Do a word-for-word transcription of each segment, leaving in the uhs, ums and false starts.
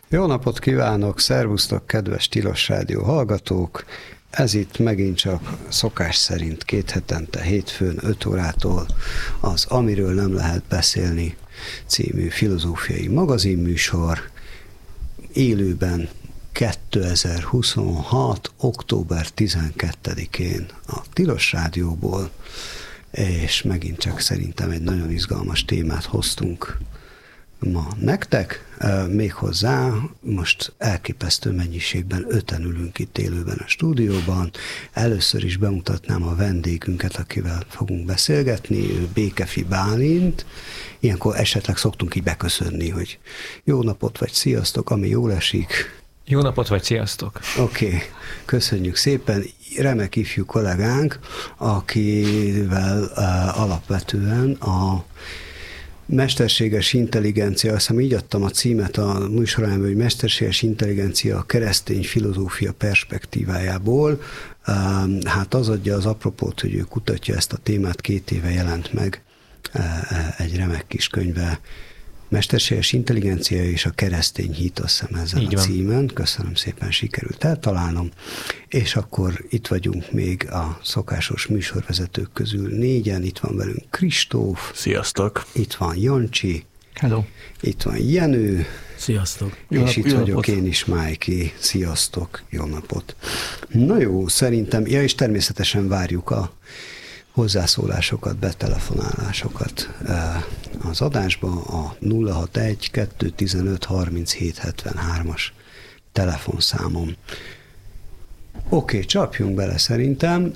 Jó napot kívánok, szervusztok, kedves Tilos Rádió hallgatók! Ez itt megint csak szokás szerint két hetente, hétfőn, öt órától az Amiről nem lehet beszélni című filozófiai magazinműsor, élőben kétezer-huszonhat. október tizenkettedikén a Tilos Rádióból, és megint csak szerintem egy nagyon izgalmas témát hoztunk ma nektek, méghozzá most elképesztő mennyiségben öten ülünk itt élőben a stúdióban. Először is bemutatnám a vendégünket, akivel fogunk beszélgetni, ő Békefi Bálint. Ilyenkor esetleg szoktunk így beköszönni, hogy jó napot vagy sziasztok, ami jól esik. Jó napot vagy sziasztok! Oké, okay. Köszönjük szépen. Remek ifjú kollégánk, akivel uh, alapvetően a mesterséges intelligencia, azt hiszem így adtam a címet a műsorában, hogy mesterséges intelligencia a keresztény filozófia perspektívájából. Hát az adja az apropót, hogy ő kutatja ezt a témát, két éve jelent meg egy remek kis könyve, Mesterséges intelligencia és a keresztény hit, azt hiszem ezen így a van. Címen. Köszönöm szépen, sikerült eltalálnom. És akkor itt vagyunk még a szokásos műsorvezetők közül négyen. Itt van velünk Kristóf. Sziasztok. Itt van Jancsi. Hello. Itt van Jenő. Sziasztok. Jó és nap, itt vagyok napot. Én is, Májki. Sziasztok. Jó napot. Na jó, szerintem, ja, és természetesen várjuk a hozzászólásokat, betelefonálásokat az adásba a nulla hatvanegy kettőszáztizenöt harminchét hetvenhármas telefonszámom. Oké, okay, csapjunk bele szerintem.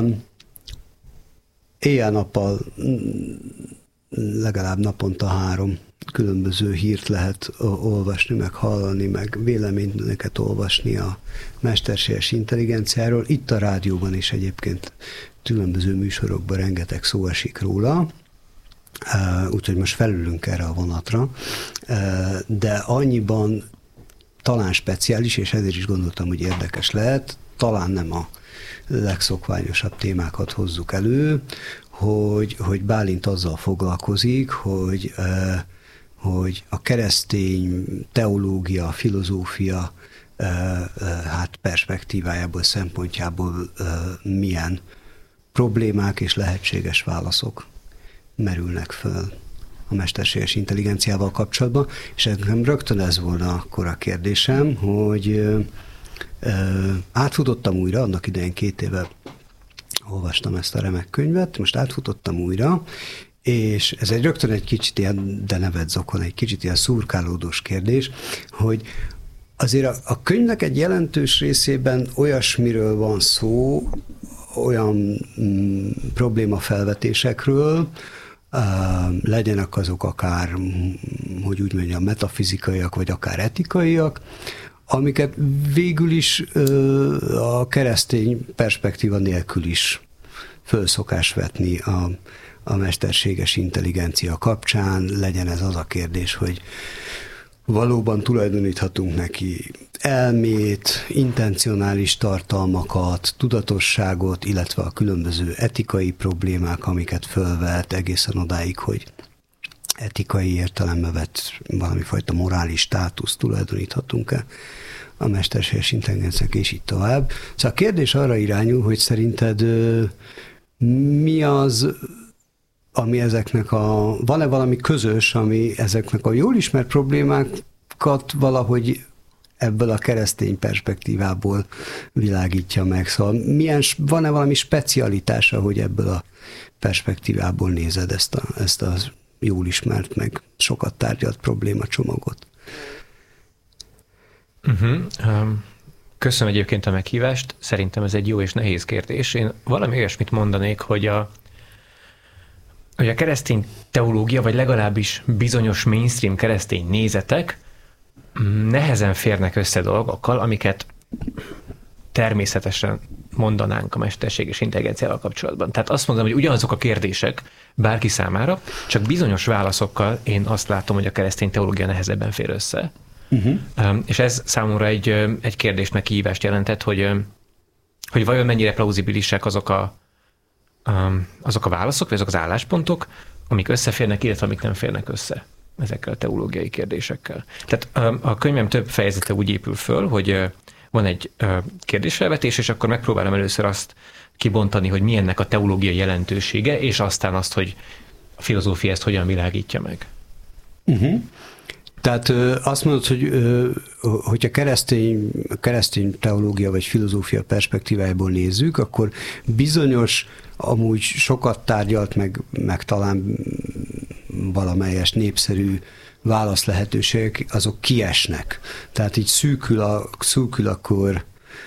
Éjjel-nappal legalább naponta három különböző hírt lehet olvasni, meg hallani, meg véleményeket olvasni a mesterséges intelligenciáról. Itt a rádióban is egyébként különböző műsorokban rengeteg szó esik róla, úgyhogy most felülünk erre a vonatra, de annyiban talán speciális, és ezért is gondoltam, hogy érdekes lehet, talán nem a legszokványosabb témákat hozzuk elő, hogy, hogy Bálint azzal foglalkozik, hogy, hogy a keresztény teológia, filozófia hát perspektívájából, szempontjából milyen problémák és lehetséges válaszok merülnek föl a mesterséges intelligenciával kapcsolatban, és nekem rögtön ez volna akkor a kérdésem, hogy ö, ö, átfutottam újra, annak idején két éve olvastam ezt a remek könyvet, most átfutottam újra, és ez egy rögtön egy kicsit ilyen, de neved zokon, egy kicsit ilyen szurkálódós kérdés, hogy azért a, a könyvnek egy jelentős részében olyasmiről van szó, olyan mm, problémafelvetésekről, uh, legyenek azok akár, hogy úgy mondjam, metafizikaiak, vagy akár etikaiak, amiket végül is uh, a keresztény perspektíva nélkül is fölszokás vetni a, a mesterséges intelligencia kapcsán. Legyen ez az a kérdés, hogy valóban tulajdoníthatunk neki elmét, intencionális tartalmakat, tudatosságot, illetve a különböző etikai problémák, amiket fölvet egészen odáig, hogy etikai értelembe vett valamifajta morális státuszt tulajdoníthatunk-e a mesterséges intelligenciának, és így tovább. Szóval a kérdés arra irányul, hogy szerinted mi az, ami ezeknek a, van-e valami közös, ami ezeknek a jól ismert problémákat valahogy ebből a keresztény perspektívából világítja meg. Szóval milyen, van-e valami specialitása, hogy ebből a perspektívából nézed ezt a, ezt a jól ismert, meg sokat tárgyalt problémacsomagot? Uh-huh. Köszönöm egyébként a meghívást. Szerintem ez egy jó és nehéz kérdés. Én valami olyasmit mondanék, hogy a hogy a keresztény teológia, vagy legalábbis bizonyos mainstream keresztény nézetek nehezen férnek össze dolgokkal, amiket természetesen mondanánk a mesterséges intelligenciával kapcsolatban. Tehát azt mondom, hogy ugyanazok a kérdések bárki számára, csak bizonyos válaszokkal én azt látom, hogy a keresztény teológia nehezebben fér össze. Uh-huh. És ez számomra egy, egy kérdés, meg kihívást jelentett, hogy, hogy vajon mennyire plauzibilisek azok a, azok a válaszok, vagy azok az álláspontok, amik összeférnek, illetve amik nem férnek össze. ezekkel a teológiai kérdésekkel. Tehát a könyvem több fejezete úgy épül föl, hogy van egy kérdésfelvetés, és akkor megpróbálom először azt kibontani, hogy mi ennek a teológiai jelentősége, és aztán azt, hogy a filozófia ezt hogyan világítja meg. Uh-huh. Tehát azt mondod, hogy hogyha keresztény, keresztény teológia vagy filozófia perspektívájából nézzük, akkor bizonyos, amúgy sokat tárgyalt, meg, meg talán valamelyes népszerű válasz lehetőségek, azok kiesnek. Tehát így szűkül, a, szűkül akkor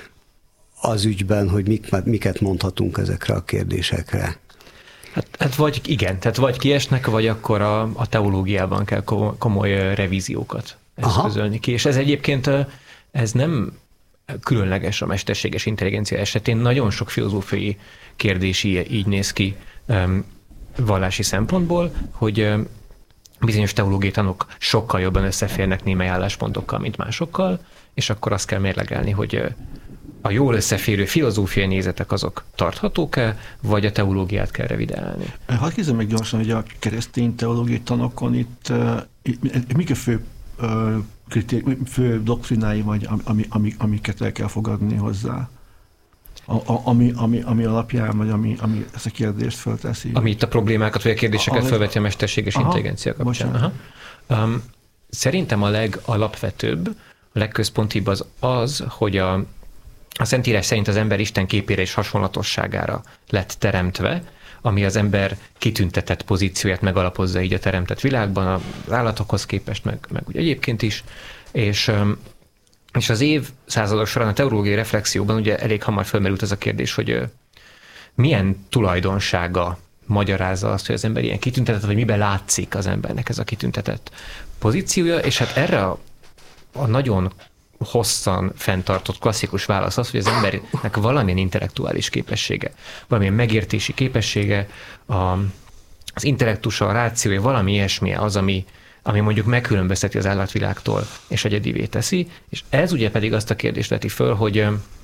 az ügyben, hogy mik, miket mondhatunk ezekre a kérdésekre. Hát, hát vagy igen, tehát vagy kiesnek, vagy akkor a, a teológiában kell komoly revíziókat eszközölni ki. És ez egyébként ez nem különleges a mesterséges intelligencia esetén. Nagyon sok filozófiai kérdés így néz ki um, vallási szempontból, hogy um, bizonyos teológiai tanok sokkal jobban összeférnek némely álláspontokkal, mint másokkal, és akkor azt kell mérlegelni, hogy uh, a jól összeférő filozófiai nézetek azok tarthatók-e, vagy a teológiát kell revidálni? Hadd kérdezem meg gyorsan, hogy a keresztény teológiai tanokon itt, uh, itt mik a fő, uh, kritéri, fő doktrinái, vagy ami, ami, amiket el kell fogadni hozzá? A, a, ami, ami, ami alapján, vagy ami, ami ezt a kérdést fölteszi? Ami itt a problémákat, vagy a kérdéseket a, felveti a mesterséges aha, intelligencia kapcsán. Aha. Um, szerintem a legalapvetőbb, a legközpontibb az az, hogy a A Szentírás szerint az ember Isten képére és hasonlatosságára lett teremtve, ami az ember kitüntetett pozícióját megalapozza így a teremtett világban, az állatokhoz képest, meg, meg úgy egyébként is. És, és az évszázadok során a teológiai reflexióban ugye elég hamar felmerült az a kérdés, hogy milyen tulajdonsága magyarázza azt, hogy az ember ilyen kitüntetett, vagy miben látszik az embernek ez a kitüntetett pozíciója, és hát erre a, a nagyon hosszan fenntartott klasszikus válasz az, hogy az embernek valamilyen intellektuális képessége, valamilyen megértési képessége, a, az intellektusa, a rációja, valami ilyesmi az, ami, ami mondjuk megkülönbözteti az állatvilágtól, és egyedivé teszi, és ez ugye pedig azt a kérdést veti föl, hogy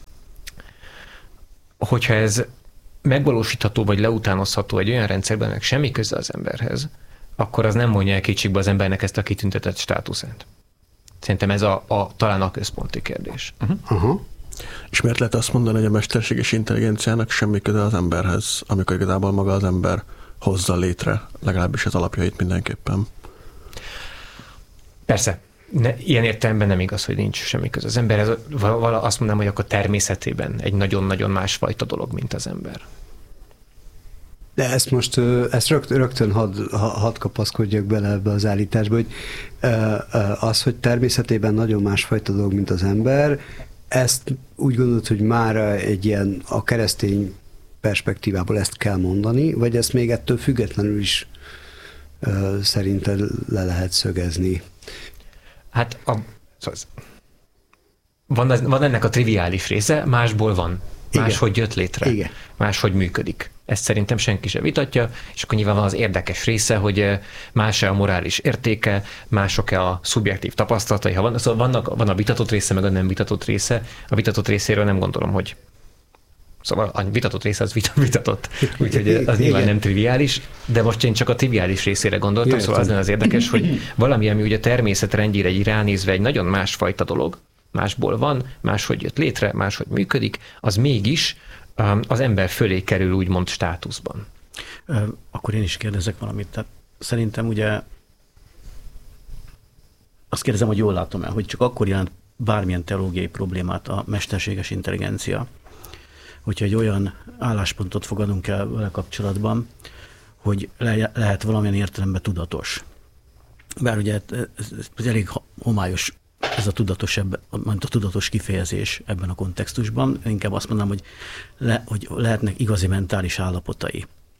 hogyha ez megvalósítható, vagy leutánozható egy olyan rendszerben, meg semmi köze az emberhez, akkor az nem mondja el kétségbe az embernek ezt a kitüntetett státuszát. Szerintem ez a, a, talán a központi kérdés. Uh-huh. Uh-huh. És miért lehet azt mondani, hogy a mesterséges intelligenciának semmi köze az emberhez, amikor igazából maga az ember hozza létre, legalábbis az alapjait mindenképpen? Persze. Ne, ilyen értelemben nem igaz, hogy nincs semmi köze az emberhez. Vala azt mondanám, hogy akkor természetében egy nagyon-nagyon másfajta dolog, mint az ember. De ezt most ezt rögtön, rögtön hadd had kapaszkodjak bele ebbe az állításba, hogy az, hogy természetében nagyon másfajta dolog, mint az ember, ezt úgy gondolod, hogy már egy ilyen a keresztény perspektívából ezt kell mondani, vagy ezt még ettől függetlenül is szerinted le lehet szögezni? Hát a, szóval van, van ennek a triviális része, másból van. Máshogy jött létre, igen. Máshogy működik. Ezt szerintem senki sem vitatja, és akkor nyilván van az érdekes része, hogy más-e a morális értéke, mások-e a szubjektív tapasztalatai. Ha van, szóval vannak, van a vitatott része, meg a nem vitatott része. A vitatott részéről nem gondolom, hogy szóval a vitatott része az vitatott, úgyhogy az nyilván nem triviális, de most én csak a triviális részére gondoltam, Jöjjön. Szóval az lenne az érdekes, hogy valami, ami ugye természetrendjére egy ránézve egy nagyon másfajta dolog, másból van, máshogy jött létre, máshogy működik, az mégis az ember fölé kerül úgymond státuszban. Akkor én is kérdezek valamit. Tehát szerintem ugye azt kérdezem, hogy jól látom el, hogy csak akkor jelent bármilyen teológiai problémát a mesterséges intelligencia, hogyha egy olyan álláspontot fogadunk el vele kapcsolatban, hogy le- lehet valamilyen értelemben tudatos. Bár ugye ez, ez elég homályos ez a tudatos, ebben, a tudatos kifejezés ebben a kontextusban. Inkább azt mondanám, hogy, le, hogy lehetnek igazi mentális állapotai.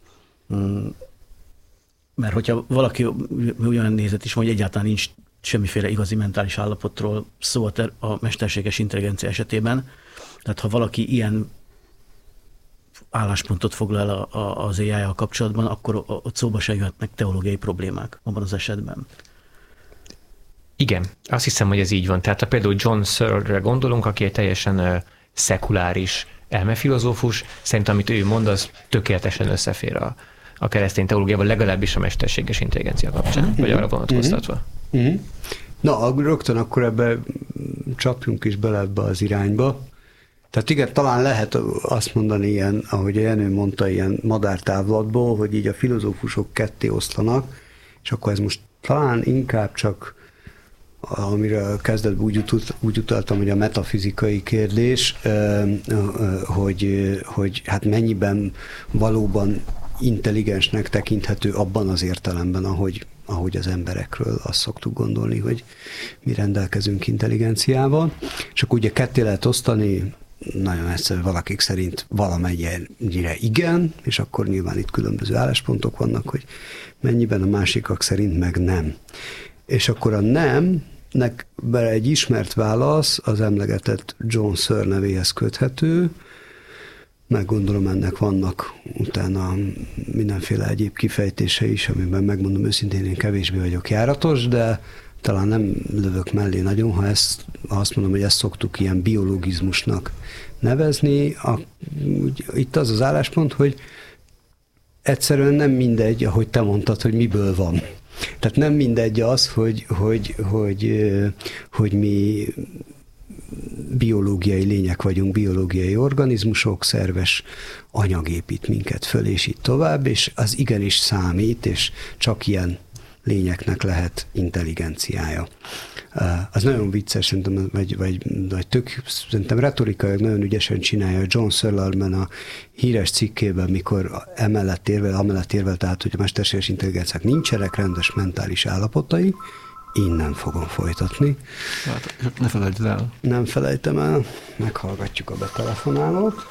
Mert hogyha valaki olyan nézet is van, hogy egyáltalán nincs semmiféle igazi mentális állapotról szó a mesterséges intelligencia esetében, tehát ha valaki ilyen álláspontot foglal a, a, az á í-jal kapcsolatban, akkor ott szóba se jöhetnek teológiai problémák abban az esetben. Igen, azt hiszem, hogy ez így van. Tehát ha például John Searle-re gondolunk, aki egy teljesen uh, szekuláris elmefilozófus, szerintem amit ő mond, az tökéletesen összefér a a keresztény teológiával, legalábbis a mesterséges intelligencia kapcsán, mm-hmm. vagy arra vonatkoztatva. Mm-hmm. Na, rögtön akkor ebbe csapjunk is bele ebbe az irányba. Tehát igen, talán lehet azt mondani ilyen, ahogy a Jenő mondta, ilyen madártávlatból, hogy így a filozófusok ketté oszlanak, és akkor ez most talán inkább csak, amire kezdetben úgy, utalt, úgy utaltam, hogy a metafizikai kérdés, hogy, hogy hát mennyiben valóban intelligensnek tekinthető abban az értelemben, ahogy, ahogy az emberekről azt szoktuk gondolni, hogy mi rendelkezünk intelligenciával. És akkor ugye ketté lehet osztani, nagyon egyszerű, valakik szerint valamennyire igen, és akkor nyilván itt különböző álláspontok vannak, hogy mennyiben, a másikak szerint meg nem. És akkor a nemnek bele egy ismert válasz az emlegetett John Searle nevéhez köthető, meg gondolom ennek vannak utána mindenféle egyéb kifejtése is, amiben megmondom őszintén, én kevésbé vagyok járatos, de talán nem lövök mellé nagyon, ha, ezt, ha azt mondom, hogy ezt szoktuk ilyen biologizmusnak nevezni. A, úgy, itt az az álláspont, hogy egyszerűen nem mindegy, ahogy te mondtad, hogy miből van. Tehát nem mindegy az, hogy, hogy, hogy, hogy mi biológiai lények vagyunk, biológiai organizmusok, szerves anyag épít minket föl, és így tovább, és az igenis számít, és csak ilyen lényeknek lehet intelligenciája. Az nagyon vicces, szerintem, vagy, vagy, vagy tök, szerintem retorikailag nagyon ügyesen csinálja John Searle-ben a híres cikkében, mikor emellett érvel, amellett érvel, tehát, hogy a mesterséges intelligenciák nincsenek rendes mentális állapotai, innen fogom folytatni. Hát, ne felejtsd el. Nem felejtem el, meghallgatjuk a betelefonálót.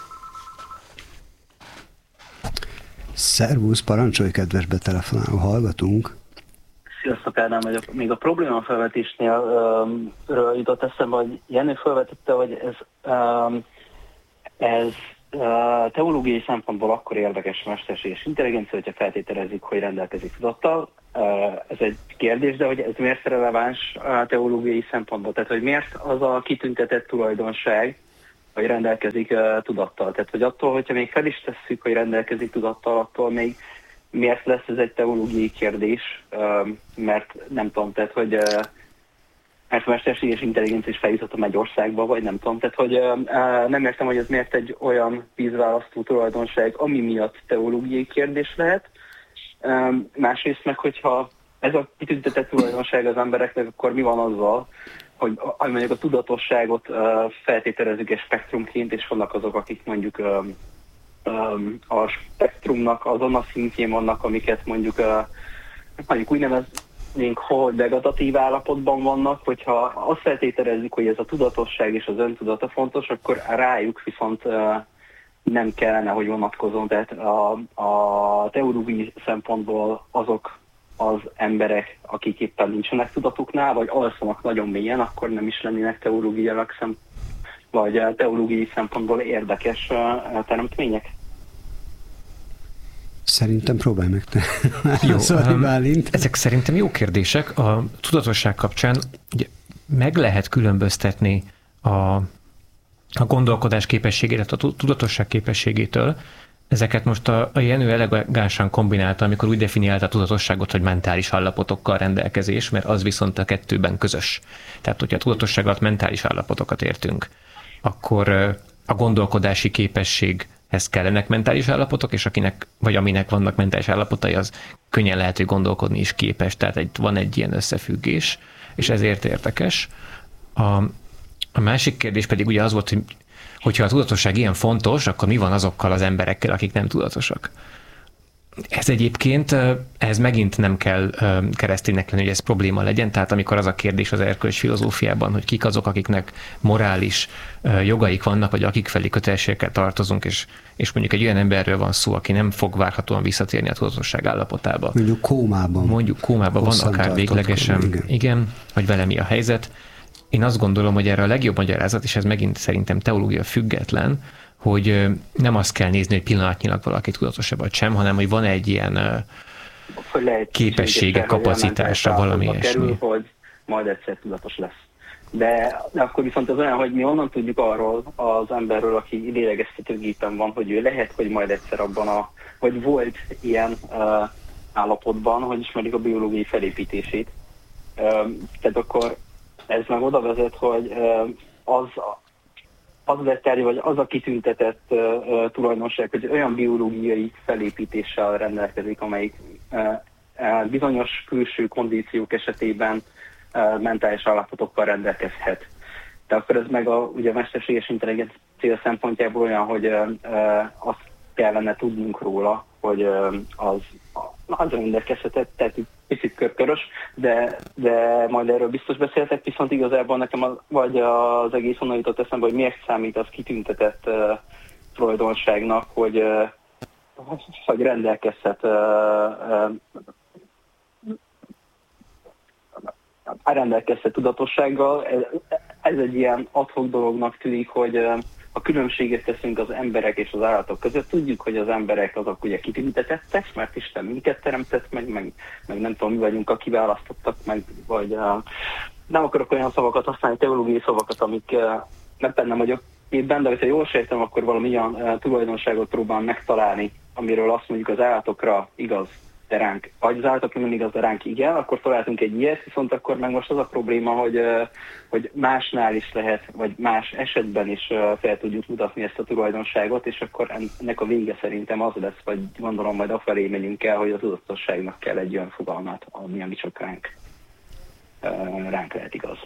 Szervusz, parancsolj, kedves betelefonáló, hallgatunk. Sziasztok, Ádám vagyok. Még a problémafelvetésnél um, jutott eszembe, hogy Jenő felvetette, hogy ez, um, ez uh, teológiai szempontból akkor érdekes mesterséges intelligencia, hogyha feltételezik, hogy rendelkezik tudattal. Uh, ez egy kérdés, de hogy ez miért releváns uh, teológiai szempontból? Tehát, hogy miért az a kitüntetett tulajdonság, hogy rendelkezik uh, tudattal? Tehát, hogy attól, hogyha még fel is tesszük, hogy rendelkezik tudattal, attól még miért lesz ez egy teológiai kérdés, mert nem tudom, tehát, hogy mert a mesterséges intelligencia is feljutott a Mennyországba, vagy nem tudom, tehát, hogy nem értem, hogy ez miért egy olyan vízválasztó tulajdonság, ami miatt teológiai kérdés lehet. Másrészt meg, hogyha ez a kitüntetett tulajdonság az embereknek, akkor mi van azzal, hogy mondjuk a tudatosságot feltételezzük egy spektrumként, és vannak azok, akik mondjuk a spektrumnak azon a szintjén vannak, amiket mondjuk, mondjuk úgy neveznénk, hogy vegetatív állapotban vannak, hogyha azt feltételezzük, hogy ez a tudatosság és az öntudata fontos, akkor rájuk viszont nem kellene, hogy vonatkozom. Tehát a, a teológiai szempontból azok az emberek, akik éppen nincsenek tudatuknál, vagy alszanak nagyon mélyen, akkor nem is lennének teológiailag szem, vagy teológiai szempontból érdekes teremtmények? Szerintem próbálj meg te. Jó, Szóval, Bálint. Ezek szerintem jó kérdések. A tudatosság kapcsán ugye meg lehet különböztetni a, a gondolkodás képességét, a tudatosság képességétől. Ezeket most a, a Jenő elegánsan kombinálta, amikor úgy definiálta a tudatosságot, hogy mentális állapotokkal rendelkezés, mert az viszont a kettőben közös. Tehát, hogyha a tudatosság alatt mentális állapotokat értünk, akkor a gondolkodási képességhez kellenek mentális állapotok, és akinek, vagy aminek vannak mentális állapotai, az könnyen lehet, hogy gondolkodni is képes. Tehát egy, van egy ilyen összefüggés, és ezért érdekes. A, a másik kérdés pedig ugye az volt, hogy hogyha a tudatosság ilyen fontos, akkor mi van azokkal az emberekkel, akik nem tudatosak? Ez egyébként, ez megint nem kell kereszténynek lenni, hogy ez probléma legyen, tehát amikor az a kérdés az erkölcs filozófiában, hogy kik azok, akiknek morális jogaik vannak, vagy akik felé kötelességekkel tartozunk, és, és mondjuk egy olyan emberről van szó, aki nem fog várhatóan visszatérni a tudatosság állapotába. Mondjuk kómában. Mondjuk kómában van, akár véglegesen, igen. igen, hogy vele mi a helyzet. Én azt gondolom, hogy erre a legjobb magyarázat, és ez megint szerintem teológia független, hogy nem azt kell nézni, hogy pillanatnyilag valaki tudatosabb vagy sem, hanem hogy van egy ilyen képessége, kapacitása, valami ilyesmi. Hogy majd egyszer tudatos lesz. De, de akkor viszont az olyan, hogy mi onnan tudjuk arról az emberről, aki lélegeztetőgépen van, hogy ő lehet, hogy majd egyszer abban a, vagy volt ilyen uh, állapotban, hogy ismerjük a biológiai felépítését. Uh, tehát akkor ez meg oda vezet, hogy uh, az, az vetterje, vagy az a kitüntetett uh, uh, tulajdonság, hogy olyan biológiai felépítéssel rendelkezik, amelyik uh, uh, bizonyos külső kondíciók esetében uh, mentális állapotokkal rendelkezhet. De akkor ez meg a, ugye a mesterséges intelligencia szempontjából olyan, hogy uh, uh, azt kellene tudnunk róla, hogy uh, az, az rendelkezhetett, tehát egy picit körkörös, de, de majd erről biztos beszéltek, viszont igazából nekem az, vagy az egész onnan jutott eszembe, hogy miért számít az kitüntetett uh, tulajdonságnak, hogy, uh, hogy rendelkezhet uh, uh, rendelkezhet tudatossággal. Ez, ez egy ilyen ad-hoc dolognak tűnik, hogy uh, a különbséget teszünk az emberek és az állatok között. Tudjuk, hogy az emberek azok ugye kitüntetettek, mert Isten minket teremtett meg, meg, meg nem tudom, mi vagyunk a kiválasztottak meg, vagy uh, nem akarok olyan szavakat használni, teológiai szavakat, amik uh, nem benne vagyok képben, de hogyha jól sejtem, akkor valami olyan uh, tulajdonságot próbál megtalálni, amiről azt mondjuk az állatokra igaz, de ránk, vagy az állatokra nem igaz, de ránk igen, akkor találtunk egy ilyet, viszont akkor meg most az a probléma, hogy, hogy másnál is lehet, vagy más esetben is fel tudjuk mutatni ezt a tulajdonságot, és akkor ennek a vége szerintem az lesz, vagy gondolom majd afelé megyünk el, hogy az tudatosságnak kell egy olyan fogalmát, ami, ami csak ránk, ránk lehet igaz.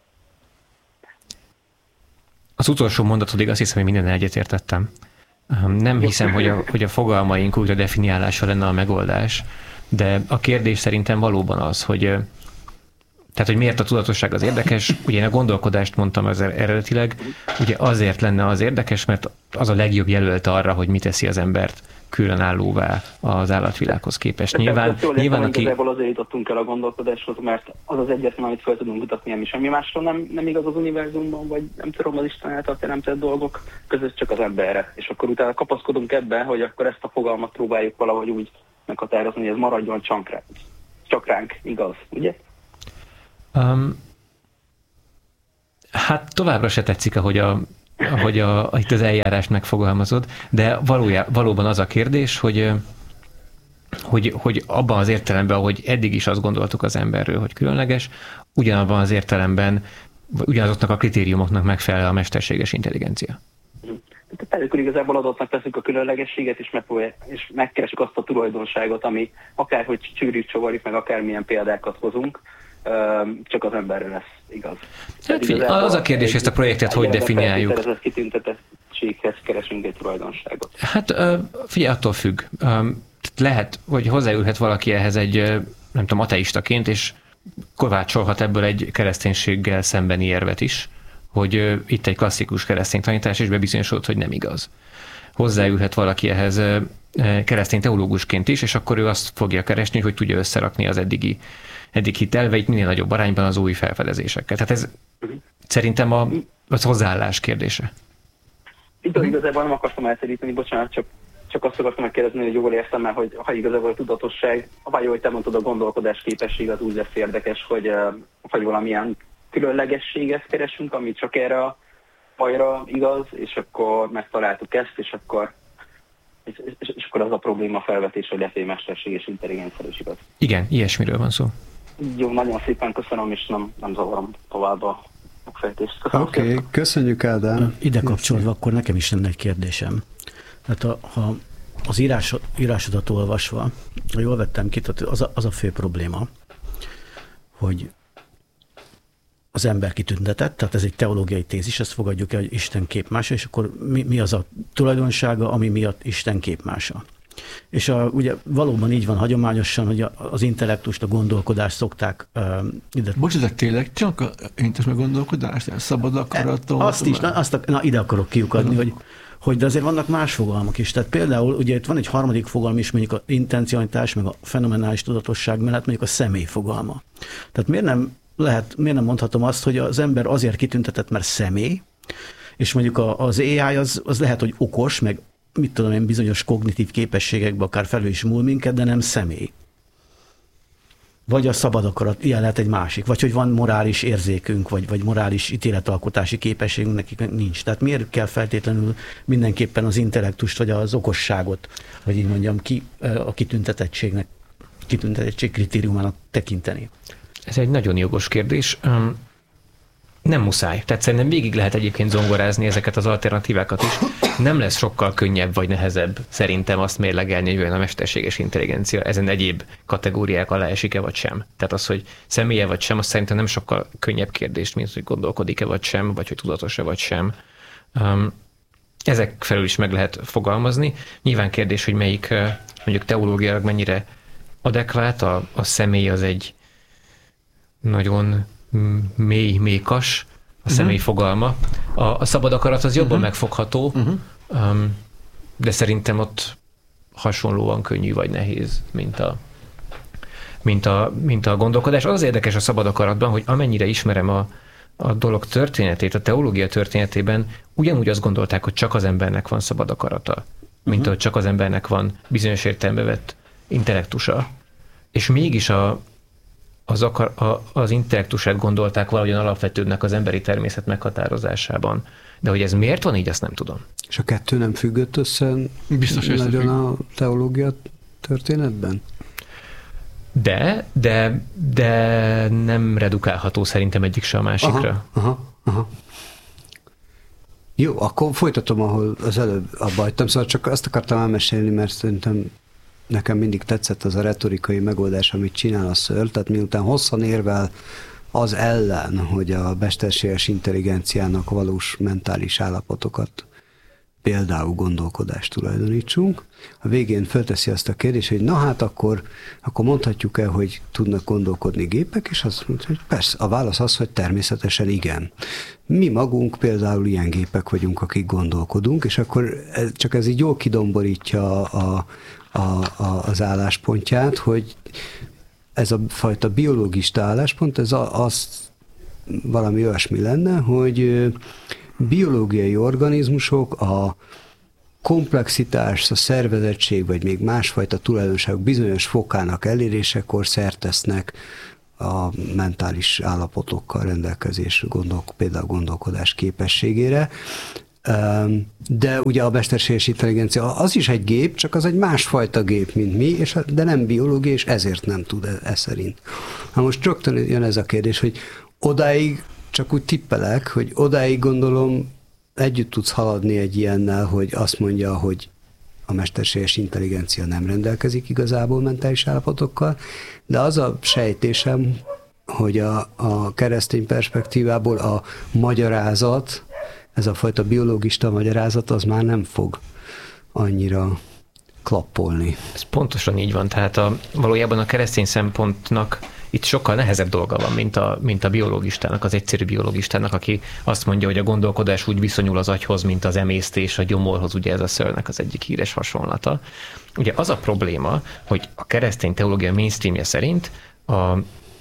Az utolsó mondatodig azt hiszem, hogy minden egyetértettem. Nem hiszem, hogy a, hogy a fogalmaink újra definiálása lenne a megoldás, de a kérdés szerintem valóban az, hogy, tehát, hogy miért a tudatosság az érdekes. Ugye én a gondolkodást mondtam az eredetileg, ugye azért lenne az érdekes, mert az a legjobb jelölt arra, hogy mi teszi az embert különállóvá az állatvilághoz képest. Nyilván, jól nyilván értem, aki... Igazából azért jutottunk el a gondolkodáshoz, mert az az egyetlen, amit fel tudunk mutatni, ami semmi másról nem, nem igaz az univerzumban, vagy nem tudom, az Isten által teremtett dolgok között csak az emberre. És akkor utána kapaszkodunk ebbe, hogy akkor ezt a fogalmat próbáljuk valahogy úgy meghatározni, hogy ez maradjon csak ránk, csak ránk igaz, ugye? Um, hát továbbra se tetszik, ahogy a ahogy a, itt az eljárást megfogalmazod, de valójá, valóban az a kérdés, hogy, hogy, hogy abban az értelemben, ahogy eddig is azt gondoltuk az emberről, hogy különleges, ugyanabban az értelemben, ugyanazoknak a kritériumoknak megfelel a mesterséges intelligencia. Tehát akkor igazából adottnak teszünk a különlegességet, és, és megkeresünk azt a tulajdonságot, ami akárhogy csűrjük, csavarjuk, meg akármilyen példákat hozunk, csak az emberre lesz igaz. Hát figyelj, az a kérdés, hogy ezt a projektet hogy definiáljuk. Ez kitüntetettséghez keresünk egy tulajdonságot. Hát figyelj, attól függ. Lehet, hogy hozzáülhet valaki ehhez egy, nem tudom, ateistaként, és kovácsolhat ebből egy kereszténységgel szembeni érvet is, hogy itt egy klasszikus keresztény tanítás, és bebizonyosodott, hogy nem igaz. Hozzáülhet valaki ehhez keresztény teológusként is, és akkor ő azt fogja keresni, hogy tudja összerakni az eddigi eddig hitelveit minél nagyobb arányban az új felfedezésekkel. Tehát ez szerintem a, az hozzáállás kérdése. Itt uh-huh. igazából nem akartam elszeríteni, bocsánat, csak, csak azt akartam megkérdezni, hogy jól értem el, hogy ha igazából a tudatosság, vagy hogy te mondtad, a gondolkodás képesség az úgy lesz érdekes, hogy, hogy valamilyen különlegességet keresünk, ami csak erre a fajra igaz, és akkor megtaláltuk ezt, és akkor és, és, és akkor az a probléma felvetés, hogy lesz egy mesterséges intelligencia is igaz. Igen, ilyesmiről van szó. Jó, nagyon szépen köszönöm, és nem, nem zavarom tovább a megfejtést. Oké, okay, köszönjük, Ádám. Ide kapcsolódva, akkor nekem is lenne egy kérdésem. Tehát a, ha az írás, írásodat olvasva, ha jól vettem ki, tehát az a, az a fő probléma, hogy az ember kitüntetett, tehát ez egy teológiai tézis, ezt fogadjuk el, hogy Isten képmása, és akkor mi, mi az a tulajdonsága, ami miatt Isten képmása. És a, ugye valóban így van hagyományosan, hogy az intellektust, a gondolkodást szokták uh, ide... Bocsánat, tényleg csak a intellektus gondolkodást, szabad akaratot? Azt is, na, azt a, na ide akarok kiukadni, hogy, hogy de azért vannak más fogalmak is. Tehát például ugye itt van egy harmadik fogalm is, mondjuk az intencionalitás, meg a fenomenális tudatosság mellett mondjuk a személy fogalma. Tehát miért nem lehet, miért nem mondhatom azt, hogy az ember azért kitüntetett, mert személy, és mondjuk az á i az, az lehet, hogy okos, meg mit tudom én, bizonyos kognitív képességekbe akár felül is múl minket, de nem személy. Vagy a szabad akarat, ilyen lehet egy másik. Vagy hogy van morális érzékünk, vagy, vagy morális ítéletalkotási képességünk, nekik nincs. Tehát miért kell feltétlenül mindenképpen az intellektust, vagy az okosságot, vagy így mondjam, ki, a kitüntetettségnek, kitüntetettség kritériumának tekinteni? Ez egy nagyon jogos kérdés. Nem muszáj. Tehát szerintem végig lehet egyébként zongorázni ezeket az alternatívákat is. Nem lesz sokkal könnyebb vagy nehezebb szerintem azt mérlegelni, hogy olyan a mesterséges intelligencia ezen egyéb kategóriák alá esik-e vagy sem. Tehát az, hogy személye vagy sem, az szerintem nem sokkal könnyebb kérdés, mint hogy gondolkodik-e vagy sem, vagy hogy tudatos-e vagy sem. Ezek felül is meg lehet fogalmazni. Nyilván kérdés, hogy melyik mondjuk teológiailag mennyire adekvát, a, a személy az egy nagyon mély, mékas a személy uh-huh. fogalma. A, a szabad akarat az jobban uh-huh. megfogható, uh-huh. um, de szerintem ott hasonlóan könnyű vagy nehéz, mint a, mint a, mint a gondolkodás. Az érdekes a szabad akaratban, hogy amennyire ismerem a, a dolog történetét, a teológia történetében, ugyanúgy azt gondolták, hogy csak az embernek van szabad akarata, mint uh-huh. ahogy csak az embernek van bizonyos értelembe vett intellektusa. És mégis a Az, akar, a, az intellektusát gondolták valahogyan alapvetőbbnek az emberi természet meghatározásában. De hogy ez miért van így, azt nem tudom. És a kettő nem függött össze Biztos nagyon a teológia történetben? De, de, de nem redukálható szerintem egyik se a másikra. Aha, aha, aha. Jó, akkor folytatom, ahol az előbb abba hagytam. Szóval csak azt akartam elmesélni, mert szerintem nekem mindig tetszett az a retorikai megoldás, amit csinál a Searle, tehát miután hosszan érvel az ellen, hogy a mesterséges intelligenciának valós mentális állapotokat, például gondolkodást tulajdonítsunk, a végén fölteszi azt a kérdést, hogy na hát akkor, akkor mondhatjuk el, hogy tudnak gondolkodni gépek, és azt mondja, hogy persze, a válasz az, hogy természetesen igen. Mi magunk például ilyen gépek vagyunk, akik gondolkodunk, és akkor ez, csak ez így jól kidomborítja a, a, a, az álláspontját, hogy ez a fajta biológista álláspont, ez a, az valami olyasmi lenne, hogy biológiai organizmusok a komplexitás, a szervezettség, vagy még másfajta tulajdonságok bizonyos fokának elérésekor szertesznek a mentális állapotokkal rendelkezés, gondol, például gondolkodás képességére. De ugye a mesterséges intelligencia az is egy gép, csak az egy másfajta gép, mint mi, és, de nem biológiai, és ezért nem tud e, e szerint. Na most rögtön jön ez a kérdés, hogy odáig, csak úgy tippelek, hogy odáig gondolom együtt tudsz haladni egy ilyennel, hogy azt mondja, hogy a mesterséges intelligencia nem rendelkezik igazából mentális állapotokkal, de az a sejtésem, hogy a, a keresztény perspektívából a magyarázat, ez a fajta biológista magyarázat, az már nem fog annyira klappolni. Ez pontosan így van, tehát a, valójában a keresztény szempontnak itt sokkal nehezebb dolga van, mint a, mint a biológistának, az egyszerű biológistának, aki azt mondja, hogy a gondolkodás úgy viszonyul az agyhoz, mint az emésztés a gyomorhoz, ugye ez a Searle-nek az egyik híres hasonlata. Ugye az a probléma, hogy a keresztény teológia mainstreamje szerint a,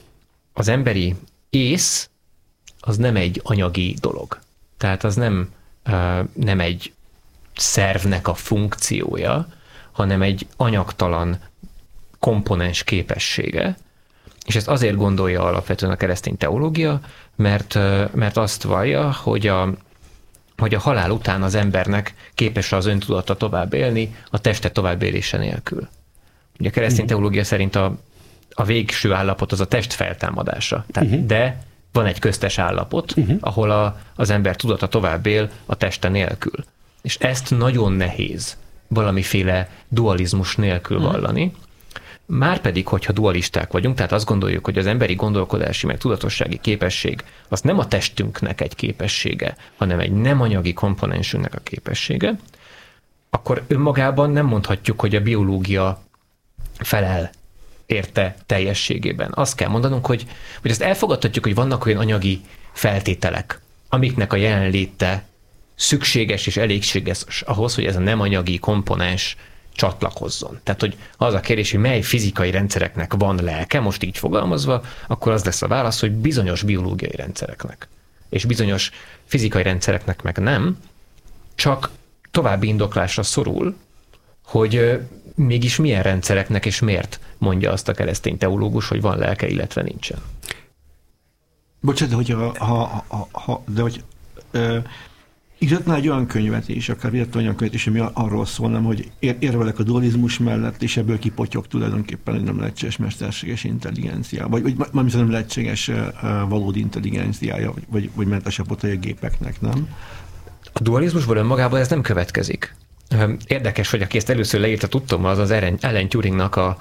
az emberi ész az nem egy anyagi dolog. Tehát az nem, nem egy szervnek a funkciója, hanem egy anyagtalan komponens képessége, és ezt azért gondolja alapvetően a keresztény teológia, mert, mert azt vallja, hogy a, hogy a halál után az embernek képes az öntudata tovább élni, a teste tovább élése nélkül. Ugye a keresztény uh-huh. teológia szerint a, a végső állapot az a test feltámadása. Tehát, uh-huh. De van egy köztes állapot, uh-huh. ahol a, az ember tudata tovább él a teste nélkül. És ezt nagyon nehéz valamiféle dualizmus nélkül uh-huh. vallani. Márpedig, hogyha dualisták vagyunk, tehát azt gondoljuk, hogy az emberi gondolkodási meg tudatossági képesség az nem a testünknek egy képessége, hanem egy nem anyagi komponensünknek a képessége, akkor önmagában nem mondhatjuk, hogy a biológia felel érte teljességében. Azt kell mondanunk, hogy, hogy ezt elfogadhatjuk, hogy vannak olyan anyagi feltételek, amiknek a jelenléte szükséges és elégséges ahhoz, hogy ez a nem anyagi komponens csatlakozzon. Tehát, hogy az a kérdés, hogy mely fizikai rendszereknek van lelke, most így fogalmazva, akkor az lesz a válasz, hogy bizonyos biológiai rendszereknek. És bizonyos fizikai rendszereknek meg nem, csak további indoklásra szorul, hogy mégis milyen rendszereknek és miért mondja azt a keresztény teológus, hogy van lelke, illetve nincsen. Bocsánat, de hogy, ha, ha, ha, ha, de hogy ö, íratnál egy olyan könyvet is, akár íratnál olyan könyvet is, ami arról szólnám, hogy ér, érvelek a dualizmus mellett, és ebből kipotyog tulajdonképpen, hogy nem lehetséges mesterséges intelligencia, vagy, vagy mármint nem lehetséges uh, valódi intelligenciája, vagy, vagy, vagy mentes a gépeknek, nem? A dualizmusból önmagában ez nem következik. Érdekes, hogy aki ezt először leírta, tudtam, az az Alan Turingnak a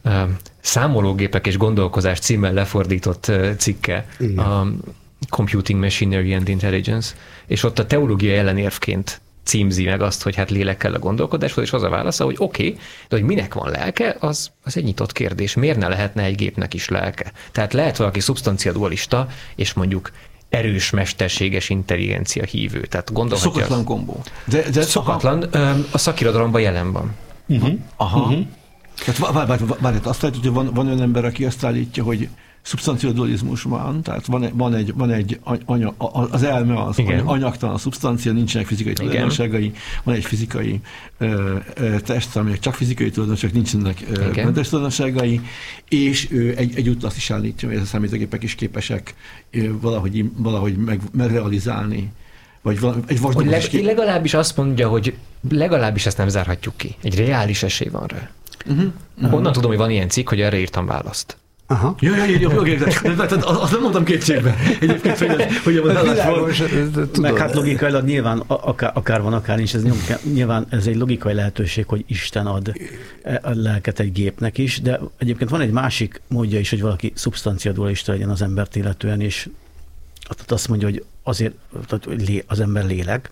Számológépek és gondolkozás címmel lefordított cikke, igen. A Computing Machinery and Intelligence, és ott a teológia ellenérvként címzi meg azt, hogy hát lélek kell a gondolkodáshoz, és az a válasza, hogy oké, okay, de hogy minek van lelke, az, az egy nyitott kérdés. Miért ne lehetne egy gépnek is lelke? Tehát lehet valaki szubstanciadualista, és mondjuk erős, mesterséges intelligencia hívő. Tehát gondolhatja... Szokatlan az... kombó. De, de Szokatlan, aha. A szakirodalomban jelen van. Uh-huh. Aha. Uh-huh. Tehát várj, várj, várj, azt látod, hogy van, van olyan ember, aki azt állítja, hogy szubstanciadualizmus van, tehát van, van egy, van egy anya, az elme az igen. anyagtalan, a szubstancia, nincsenek fizikai tulajdonságai, van egy fizikai ö, ö, test, amelyek csak fizikai tulajdonságok, nincsenek mentes tulajdonságai, és ő egy, egyúttal azt is állítja, hogy ez a számítógépek is képesek ö, valahogy, valahogy meg, megrealizálni. Vagy egy hogy leg, kép... legalábbis azt mondja, hogy legalábbis ezt nem zárhatjuk ki. Egy reális esély van rá. Uh-huh. Uh-huh. Onnan tudom, hogy van ilyen cikk, hogy erre írtam választ. Aha. Jó, jó, jó, jó, jó, azt nem mondtam kétségbe. Egyébként, hogy, hogy a világos, meg hát logikailag nyilván akár, akár van, akár nincs, ez nyilván ez egy logikai lehetőség, hogy Isten ad a lelket egy gépnek is, de egyébként van egy másik módja is, hogy valaki szubstanciadualista legyen az embert illetően, és azt mondja, hogy azért az ember lélek,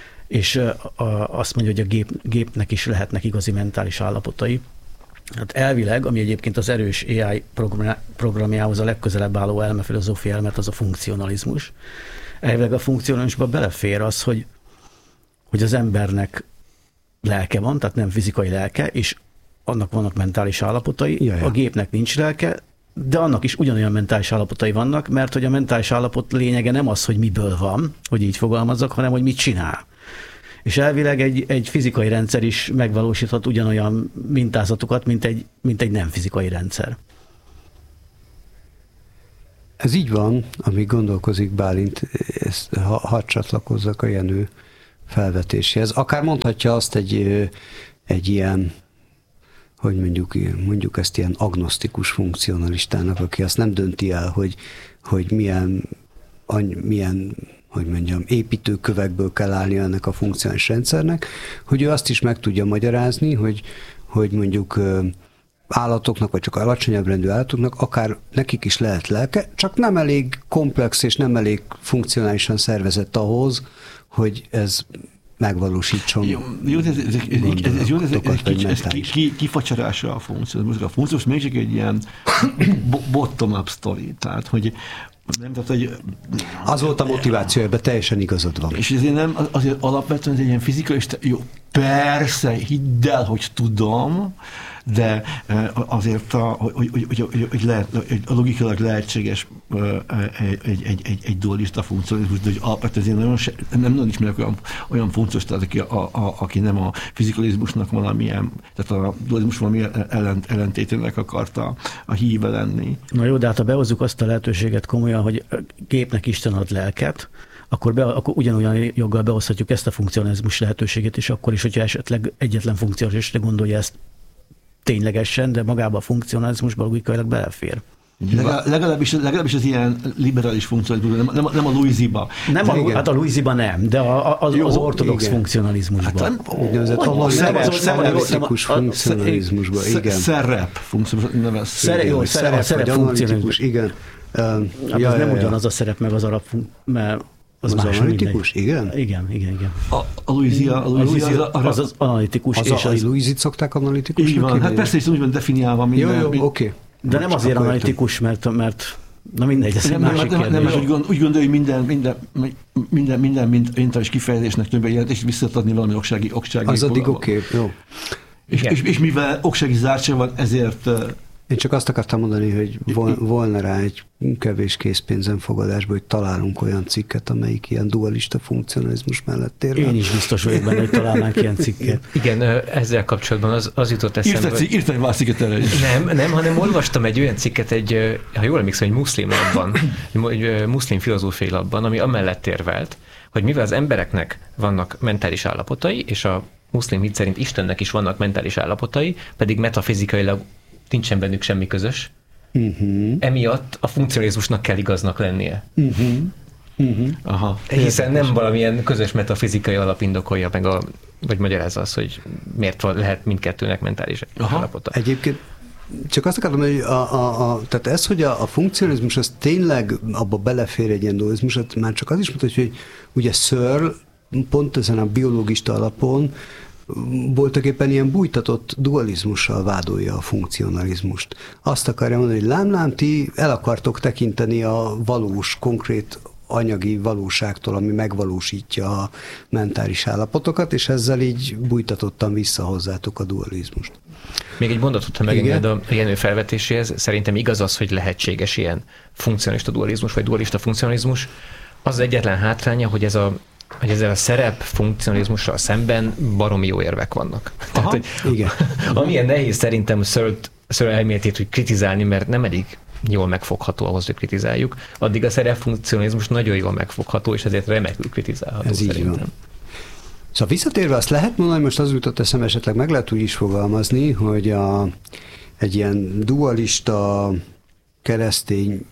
és azt mondja, hogy a gép, gépnek is lehetnek igazi mentális állapotai. Hát elvileg, ami egyébként az erős á i programjához a legközelebb álló elme, filozófia elmet, az a funkcionalizmus. Elvileg a funkcionalizmusban belefér az, hogy, hogy az embernek lelke van, tehát nem fizikai lelke, és annak vannak mentális állapotai, Jaja. A gépnek nincs lelke, de annak is ugyanolyan mentális állapotai vannak, mert hogy a mentális állapot lényege nem az, hogy miből van, hogy így fogalmazzak, hanem hogy mit csinál. És elvileg egy, egy fizikai rendszer is megvalósíthat ugyanolyan mintázatokat, mint egy, mint egy nem fizikai rendszer. Ez így van, amíg gondolkozik Bálint, ezt, ha, hadd csatlakozzak a Jenő felvetéséhez. Akár mondhatja azt egy, egy ilyen, hogy mondjuk, mondjuk ezt ilyen agnosztikus funkcionalistának, aki azt nem dönti el, hogy, hogy milyen, milyen hogy mondjam, építőkövekből kell állni ennek a funkcionális rendszernek, hogy ő azt is meg tudja magyarázni, hogy, hogy mondjuk állatoknak, vagy csak alacsonyabb rendű állatoknak, akár nekik is lehet lelke, csak nem elég komplex és nem elég funkcionálisan szervezett ahhoz, hogy ez megvalósítson. Jó, jó, ez, ez, ez, ez, ez, jó, ez, ez, ez ki, ki, kifacsarása a funkció. A funkció még csak egy ilyen bottom-up sztori, tehát, hogy nem, tehát, hogy az volt a motiváció, ebben teljesen igazad van. És ezért nem, azért alapvetően egy ilyen fizikai, és te, jó, persze, hidd el, hogy tudom, de azért, a, hogy, hogy, hogy, hogy, hogy lehet, a logikailag lehetséges egy, egy, egy, egy dualista funkcionalizmus, de hogy alapvetően nagyon, nem nagyon ismerek olyan, olyan funkcionalistát, aki, a, a, aki nem a fizikalizmusnak valamilyen, tehát a dualizmus valamilyen ellent, ellentétének akarta a híve lenni. Na jó, de hát ha behozzuk azt a lehetőséget komolyan, hogy gépnek Isten ad lelket, akkor, be, akkor ugyanolyan joggal behozhatjuk ezt a funkcionalizmus lehetőséget is, akkor is, hogyha esetleg egyetlen funkcionalizmusra gondolja ezt ténylegesen, de magába a funkcionalizmusban logikailag belefér. Legal, legalábbis, legalábbis az ilyen liberális funkcionalizmus, nem, nem, nem a Louisiba. Nem a, hát a Louisiba nem, de a, a, az ortodox igen. funkcionalizmusban. Hát úgynevezett analitikus funkcionalizmusban, igen. Szerep funkcionalizmusban. Jó, szerep funkcionalizmus. Igen. Hát az nem ugyanaz a szerep, meg az arab mert az, az analitikus, igen? Igen, igen, igen. A, a Louisia, a Louisia az, az az analitikus. Az és a, az... Louisit szokták analitikusnak? Így van, hát persze, és úgy van definiálva minden. Jó, jó, oké. De nem azért analitikus, mert, mert na mindegy, ez nem, egy másik nem, kérdés. Nem, nem, úgy, úgy gondolja, hogy minden, minden, minden, minden mentális kifejezésnek többen jelentést visszatadni valami oksági, oksági az addig oké, okay, jó. És, és, és mivel oksági zártság van, ezért Én csak azt akartam mondani, hogy volna rá egy kevés készpénzen fogadásból, hogy találunk olyan cikket, amelyik ilyen dualista funkcionalizmus mellett érve. Én is biztos vagyok benne, hogy találnánk ilyen cikket. Igen, ezzel kapcsolatban az, az jutott eszembe. Írt egy más cikket erre is. Nem, nem, hanem olvastam egy olyan cikket, egy, ha jól emlékszem, egy muszlim labban, egy muszlim filozófiai labban, ami amellett érvelt, hogy mivel az embereknek vannak mentális állapotai, és a muszlim hit szerint Istennek is vannak mentális állapotai, pedig metafizikailag nincsen bennük semmi közös, uh-huh. emiatt a funkcionalizmusnak kell igaznak lennie. Uh-huh. Uh-huh. Aha. Hiszen nem valamilyen közös metafizikai alap indokolja meg, a, vagy magyarázza azt, hogy miért lehet mindkettőnek mentális Aha. állapota. Egyébként csak azt akarom, hogy a, a, a, tehát ez, hogy a, a funkcionalizmus az tényleg abba belefér egy ilyen dualizmus, már csak az is mutatja, hogy ugye Searle pont ezen a biológista alapon voltak éppen ilyen bújtatott dualizmussal vádolja a funkcionalizmust. Azt akarja mondani, hogy lám-lám, ti el akartok tekinteni a valós, konkrét anyagi valóságtól, ami megvalósítja a mentális állapotokat, és ezzel így bújtatottan vissza hozzátok a dualizmust. Még egy mondatot, ha megenged a Jenő felvetéséhez, szerintem igaz az, hogy lehetséges ilyen funkcionalista dualizmus, vagy dualista funkcionalizmus. Az egyetlen hátránya, hogy ez a hogy ezzel a szerep funkcionalizmussal szemben baromi jó érvek vannak. Tehát, hogy igen. Amilyen nehéz szerintem Searle elméletét úgy kritizálni, mert nem elég jól megfogható ahhoz, hogy kritizáljuk, addig a szerep funkcionalizmus nagyon jól megfogható, és ezért remekül kritizálható ez szerintem. Így van. Szóval visszatérve azt lehet mondani, most az jutott eszem, esetleg meg lehet úgy is fogalmazni, hogy a, egy ilyen dualista keresztény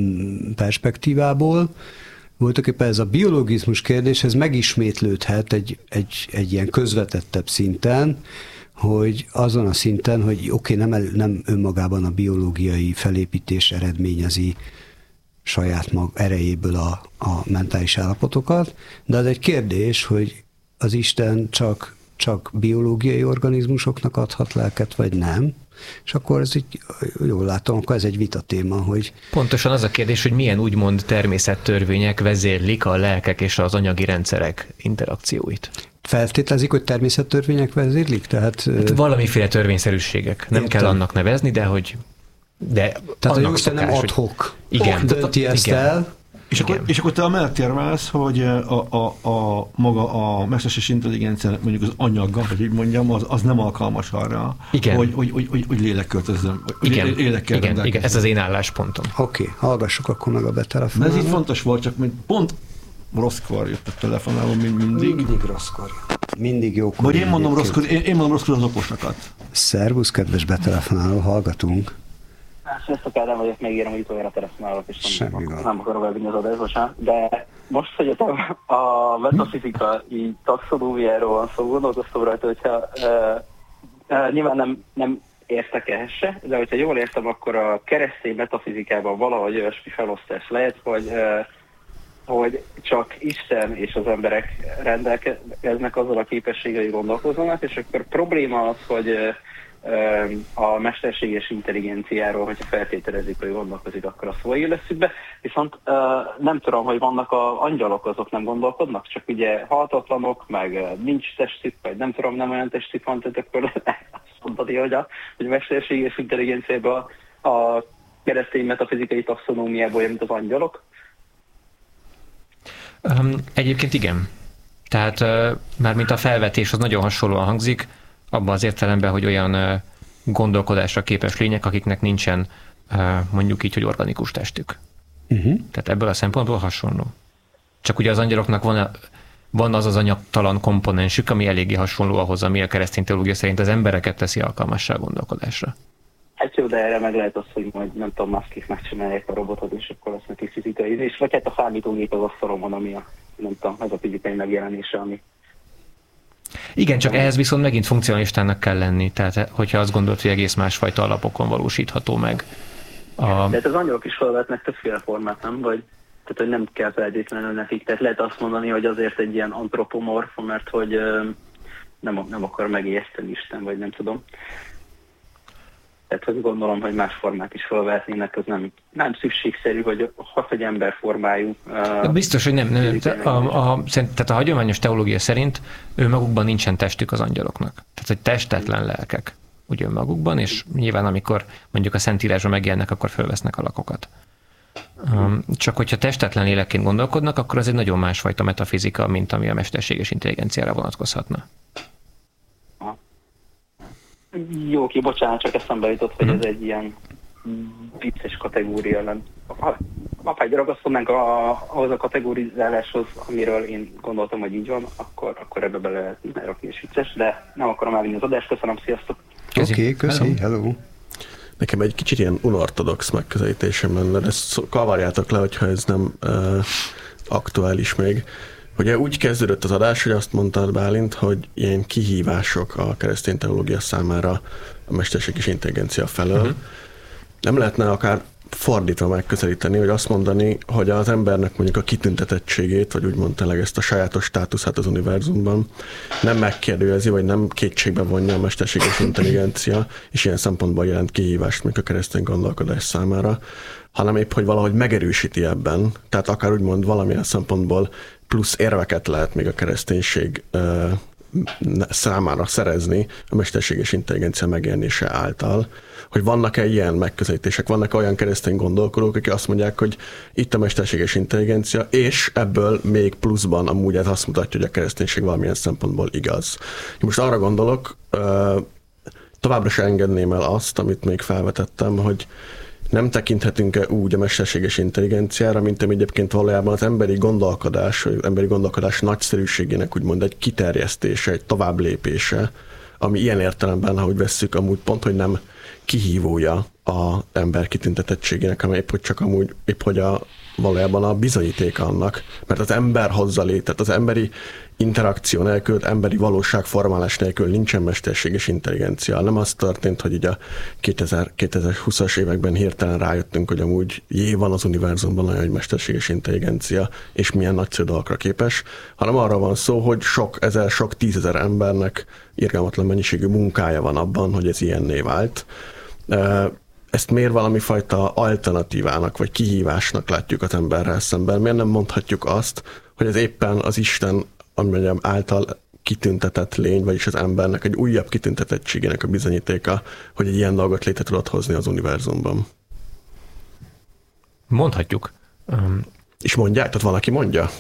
perspektívából voltak éppen ez a biologizmus kérdés, ez megismétlődhet egy, egy, egy ilyen közvetettebb szinten, hogy azon a szinten, hogy oké, okay, nem, nem önmagában a biológiai felépítés eredményezi saját mag erejéből a, a mentális állapotokat, de az egy kérdés, hogy az Isten csak, csak biológiai organizmusoknak adhat lelket, vagy nem. És akkor ez így, jól látom, akkor ez egy vita téma, hogy... Pontosan az a kérdés, hogy milyen úgymond természettörvények vezérlik a lelkek és az anyagi rendszerek interakcióit. Feltételezik, hogy természettörvények vezérlik? Tehát, hát valamiféle törvényszerűségek. Nem értem. Kell annak nevezni, de hogy... De tehát a Isten nem ad hoc. Igen. Dönti ezt igen. el. És akkor, és akkor te amellett érvelsz, hogy a, a, a maga a mesterséges intelligencia, mondjuk az anyaga, hogy így mondjam, az, az nem alkalmas arra, igen. hogy, hogy, hogy, hogy, hogy lélek költözön. Igen, igen, igen, ez az én álláspontom. Oké, okay, hallgassuk akkor meg a betelefonálót. Ez így fontos volt, csak pont rosszkor jött a telefonáló, mint mindig. Mindig rosszkor. Mindig jókor. Vagy én mondom rosszkor, én, én mondom rosszkor az okosakat. Szervusz, kedves betelefonáló, hallgatunk. Sziasztok, Ádám vagyok, megírom, hogy utoljára telefonálok, és nem, nem akarom elvinni az adás, bocsánat. De most, hogy a, a metafizikai taxonómiáról van szó, gondolkoztam rajta, hogyha e, e, nyilván nem, nem értek ehhez se, de hogyha jól értem, akkor a keresztény metafizikában valahogy olyasmi felosztás lehet, hogy, e, hogy csak Isten és az emberek rendelkeznek azzal a képességgel, hogy gondolkozzanak, és akkor probléma az, hogy a mesterséges intelligenciáról, hogyha feltételezik, hogy gondolkozik, akkor a szó illeszük be. Viszont uh, nem tudom, hogy vannak a angyalok, azok nem gondolkodnak, csak ugye haltatlanok, meg nincs testük, vagy nem tudom, nem olyan testük van, tehát akkor azt mondani, hogy a, hogy a mesterséges intelligenciában a, a keresztény metafizikai taxonómiából olyan, mint az angyalok. Um, egyébként igen. Tehát uh, mármint a felvetés az nagyon hasonlóan hangzik, abban az értelemben, hogy olyan gondolkodásra képes lények, akiknek nincsen mondjuk így, hogy organikus testük. Uh-huh. Tehát ebből a szempontból hasonló. Csak ugye az angyaloknak van, van az az anyagtalan komponensük, ami eléggé hasonló ahhoz, ami a keresztény teológia szerint az embereket teszi alkalmassá a gondolkodásra. Hát jó, de erre meg lehet az, hogy majd nem tudom, másképp megcsinálják a robotot, és akkor lesz neki fizikai, és vagy hát a számítógép az asztalon van, ami a, nem tudom, ez a fizikai megjelenése, ami igen, csak ehhez viszont megint funkcionalistának kell lenni, tehát hogyha azt gondolt, hogy egész másfajta alapokon valósítható meg. A... De az angyalok is felvetnek többféle formát, nem? Vagy, tehát, hogy nem kell feltétlenül nekik. Tehát lehet azt mondani, hogy azért egy ilyen antropomorf, mert hogy nem, nem akar megijeszteni Isten, vagy nem tudom. Tehát hogy gondolom, hogy más formát is felvetnének, az nem, nem szükségszerű, hogy hat egy emberformájú. Uh, Biztos, hogy nem. nem. A, a, tehát a hagyományos teológia szerint ő magukban nincsen testük az angyaloknak. Tehát, hogy testetlen lelkek. úgy önmagukban, és nyilván amikor mondjuk a Szentírásban megjelennek, akkor fölvesznek alakokat. Csak hogyha testetlen lélekként gondolkodnak, akkor az egy nagyon másfajta metafizika, mint ami a mesterséges intelligenciára vonatkozhatna. Jó, ki, bocsánat, csak eszembe jutott, hogy ez egy ilyen vicces kategória lenne. Ha egy ragaszkodnánk a, ahhoz a kategorizáláshoz, amiről én gondoltam, hogy így van, akkor, akkor ebbe bele lehetne rakni és vicces, de nem akarom elvinni az adást. Köszönöm, sziasztok! Oké, okay, köszi, hello. hello! Nekem egy kicsit ilyen unortodox megközelítésem lenne, de ezt kavarjátok le, hogyha ez nem uh, aktuális még. Ugye úgy kezdődött az adás, hogy azt mondtad, Bálint, hogy ilyen kihívások a keresztény teológia számára a mesterséges intelligencia felől. Uh-huh. Nem lehetne akár fordítva megközelíteni, hogy azt mondani, hogy az embernek mondjuk a kitüntetettségét, vagy úgymond tényleg ezt a sajátos státuszát az univerzumban nem megkérdőjezi, vagy nem kétségbe vonja a mesterséges intelligencia, és ilyen szempontból jelent kihívást még a keresztény gondolkodás számára, hanem épp, hogy valahogy megerősíti ebben, tehát akár úgymond valamilyen szempontból plusz érveket lehet még a kereszténység uh, számára szerezni a mesterséges intelligencia megjelenése által, hogy vannak-e ilyen megközelítések, vannak olyan keresztény gondolkodók, akik azt mondják, hogy itt a mesterséges intelligencia, és ebből még pluszban amúgy ez azt mutatja, hogy a kereszténység valamilyen szempontból igaz. Most arra gondolok, továbbra sem engedném el azt, amit még felvetettem, hogy nem tekinthetünk-e úgy a mesterséges intelligenciára, mint ami egyébként valójában az emberi gondolkodás, vagy az emberi gondolkodás nagyszerűségének úgymond egy kiterjesztése, egy továbblépése, ami ilyen értelemben, ahogy vesszük, amúgy pont, hogy nem kihívója az ember kitüntetettségének, hanem épp, hogy csak amúgy, épp, hogy a, valójában a bizonyíték annak, mert az ember hozza létet, az emberi interakció nélkül, emberi valóságformálás nélkül nincsen mesterséges intelligencia. Nem az történt, hogy így a kétezer-húszas években hirtelen rájöttünk, hogy amúgy jé van az univerzumban olyan, hogy mesterséges intelligencia, és milyen nagyszerű dolgokra képes, hanem arra van szó, hogy sok ezer, sok tízezer embernek irgalmatlan mennyiségű munkája van abban, hogy ez ilyenné vált. Ezt miért valami fajta alternatívának, vagy kihívásnak látjuk az emberrel szemben? Miért nem mondhatjuk azt, hogy ez éppen az Isten mondjam, által kitüntetett lény, vagyis az embernek egy újabb kitüntetettségének a bizonyítéka, hogy egy ilyen dolgot létre tudott hozni az univerzumban. Mondhatjuk. Um, És mondják? Tehát valaki mondja?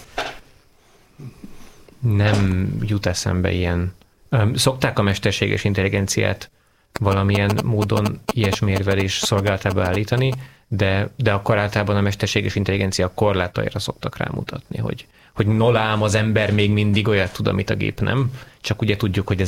Nem jut eszembe ilyen. Um, szokták a mesterséges intelligenciát valamilyen módon ilyesmi érvelés szolgálatába állítani, de, de akkor általában a mesterséges intelligencia korlátaira szoktak rámutatni, hogy, hogy nolám az ember még mindig olyat tud, amit a gép nem, csak ugye tudjuk, hogy ez